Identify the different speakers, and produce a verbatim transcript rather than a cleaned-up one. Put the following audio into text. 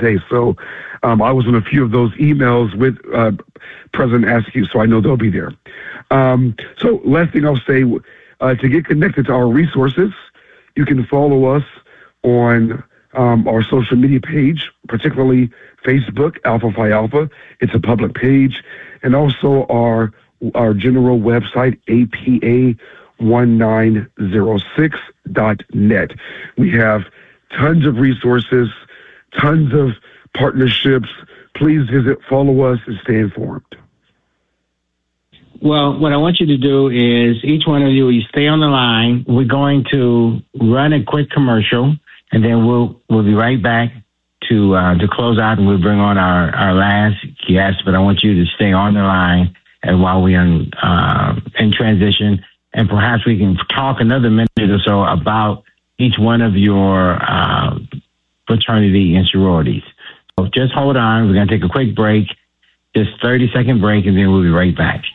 Speaker 1: today. So um, I was in a few of those emails with uh, President Askew, so I know they'll be there. Um, so last thing I'll say, uh, to get connected to our resources, you can follow us on um, our social media page, particularly Facebook, Alpha Phi Alpha. It's a public page. And also our our general website, A P A one nine zero six dot net. We have tons of resources, tons of partnerships. Please visit, follow us, and stay informed.
Speaker 2: Well, what I want you to do is each one of you, you stay on the line. We're going to run a quick commercial, and then we'll we'll be right back to uh, to close out, and we'll bring on our, our last guest. But I want you to stay on the line, and while we're in, uh, in transition, and perhaps we can talk another minute or so about each one of your uh, fraternity and sororities. So just hold on. We're going to take a quick break, just thirty second break, and then we'll be right back.